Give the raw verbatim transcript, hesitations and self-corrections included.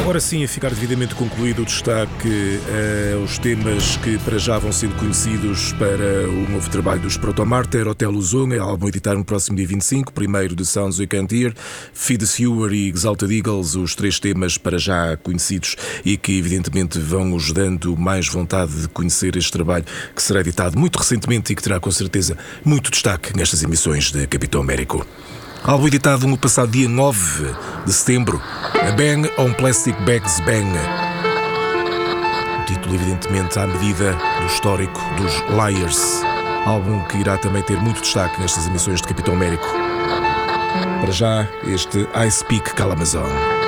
Agora sim, a ficar devidamente concluído o destaque aos temas que para já vão sendo conhecidos para o novo trabalho dos Protomartyr, Hotel Ozone, álbum editar no próximo dia vinte e cinco, primeiro de Sounds We Can't Hear, Feed the Sewer e Exalted Eagles, os três temas para já conhecidos e que evidentemente vão nos dando mais vontade de conhecer este trabalho que será editado muito recentemente e que terá com certeza muito destaque nestas emissões de Capitão Américo. Álbum editado no passado dia nove de setembro, A Bang on Plastic Bags Bang. O título evidentemente à medida do histórico dos Liars. Álbum que irá também ter muito destaque nestas emissões de Capitão Américo. Para já, este I Speak Kalamazoo.